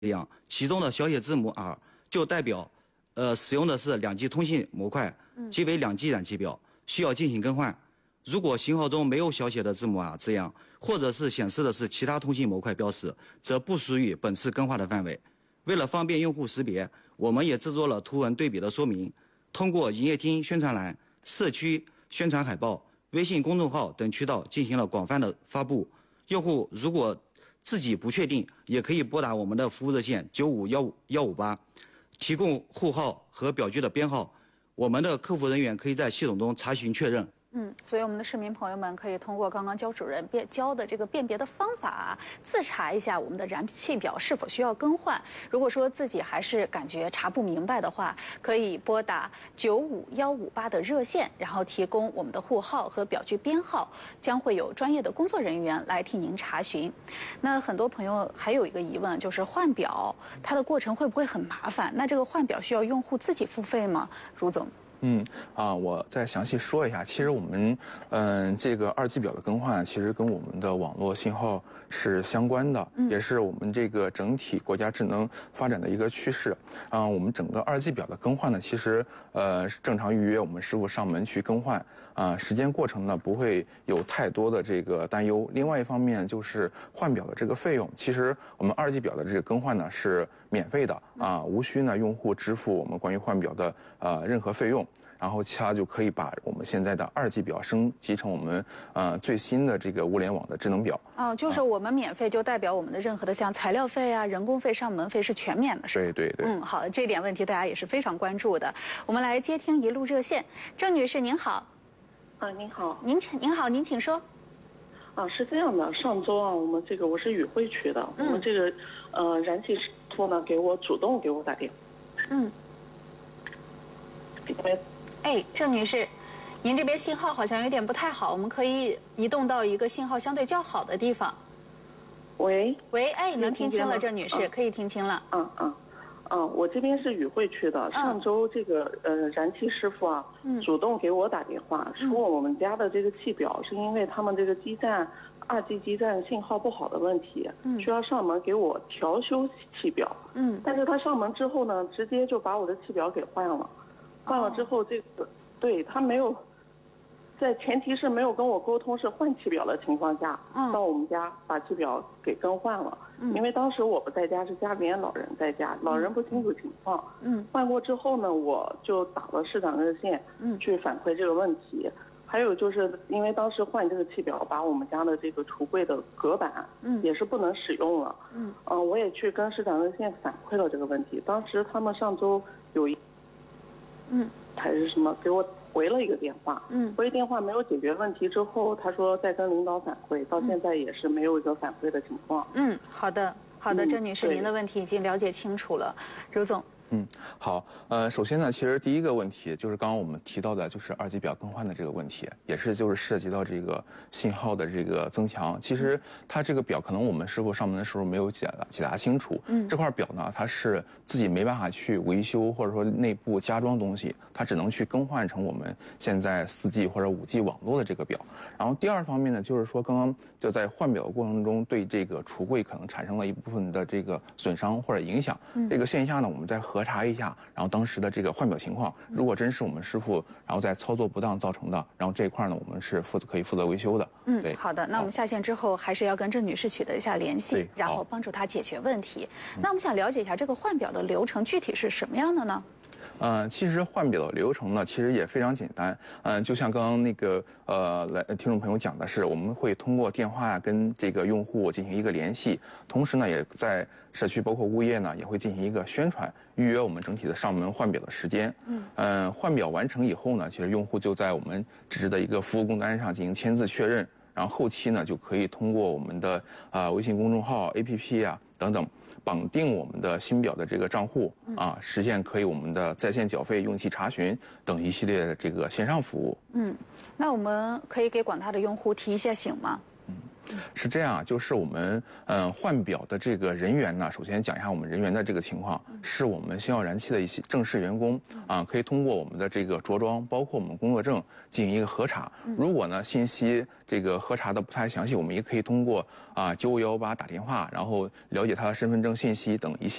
一样，其中的小写字母 R 就代表，使用的是2G 通信模块，即为2G 燃气表，需要进行更换。如果型号中没有小写的字母 R 字样，或者是显示的是其他通信模块标识，则不属于本次更换的范围。为了方便用户识别，我们也制作了图文对比的说明，通过营业厅宣传栏、社区宣传海报、微信公众号等渠道进行了广泛的发布。用户如果自己不确定，也可以拨打我们的服务热线951558，提供户号和表具的编号，我们的客服人员可以在系统中查询确认。 所以我们的市民朋友们可以通过刚刚焦主任教的这个辨别的方法，自查一下我们的燃气表是否需要更换。如果说自己还是感觉查不明白的话，可以拨打95158的热线，然后提供我们的户号和表具编号，将会有专业的工作人员来替您查询。那很多朋友还有一个疑问，就是换表它的过程会不会很麻烦？那这个换表需要用户自己付费吗？卢总。 我再详细说一下。其实我们，这个2G 表的更换，其实跟我们的网络信号是相关的，也是我们这个整体国家智能发展的一个趋势。我们整个2G 表的更换呢，其实正常预约，我们师傅上门去更换，时间过程呢不会有太多的这个担忧。另外一方面就是换表的这个费用，其实我们2G 表的这个更换呢是免费的无需呢用户支付我们关于换表的任何费用。然后他就可以把我们现在的2G 表升级成我们最新的这个物联网的智能表。 就是我们免费就代表我们的任何的像材料费啊、人工费、上门费是全免的，是吧？ 对。 好的，这点问题大家也是非常关注的。我们来接听一路热线，郑女士您好。 您好。 您好，您请说。 是这样的，上周我们我是宇汇区的，我们这个燃气师傅呢主动给我打电话。因为郑女士，您这边信号好像有点不太好，我们可以移动到一个信号相对较好的地方。 喂， 能听清了，郑女士，可以听清了。 我这边是宇汇区的，上周这个燃气师傅主动给我打电话，说我们家的这个气表是因为他们这个基站2G 基站信号不好的问题，需要上门给我调修气表。但是他上门之后呢，直接就把我的气表给换了。换了之后，对他没有，在前提是没有跟我沟通是换气表的情况下，到我们家把气表给更换了。因为当时我不在家，是家里面老人在家，老人不清楚情况。换过之后呢，我就打了市长热线，去反馈这个问题。还有就是因为当时换这个气表，把我们家的这个橱柜的隔板，也是不能使用了。我也去跟市长热线反馈了这个问题。当时他们上周有还是什么给我回了一个电话，回电话没有解决问题之后，他说再跟领导反馈，到现在也是没有一个反馈的情况。 好的，郑女士，您的问题已经了解清楚了，刘总。 好，首先呢，其实第一个问题就是刚刚我们提到的，就是 2G 表更换的这个问题，也是就是涉及到这个信号的这个增强。其实它这个表可能我们师傅上门的时候没有解答清楚，这块表呢，它是自己没办法去维修或者说内部加装东西，它只能去更换成我们现在4G 或者5G 网络的这个表。然后第二方面呢，就是说刚刚就在换表的过程中，对这个橱柜可能产生了一部分的这个损伤或者影响。这个现象呢，我们在核查一下，然后当时的这个换表情况，如果真是我们师傅然后在操作不当造成的，然后这一块呢，我们是可以负责维修的。对， 好的，那我们下线之后还是要跟郑女士取得一下联系，然后帮助她解决问题。那我们想了解一下这个换表的流程具体是什么样的呢？ 其实换表的流程呢，其实也非常简单。就像刚刚那个听众朋友讲的是，我们会通过电话跟这个用户进行一个联系，同时呢，也在社区包括物业呢也会进行一个宣传，预约我们整体的上门换表的时间。换表完成以后呢，其实用户就在我们纸质的一个服务工单上进行签字确认，然后后期呢就可以通过我们的微信公众号、APP 等等。绑定我们的新表的这个账户实现可以我们的在线缴费、用气查询等一系列的这个线上服务。 那我们可以给广大的用户提一下醒吗？ 是这样，就是我们换表的这个人员呢，首先讲一下我们人员的这个情况，是我们星耀燃气的一些正式员工啊，可以通过我们的这个着装，包括我们工作证进行一个核查。如果呢信息这个核查的不太详细，我们也可以通过9518打电话，然后了解他的身份证信息等一系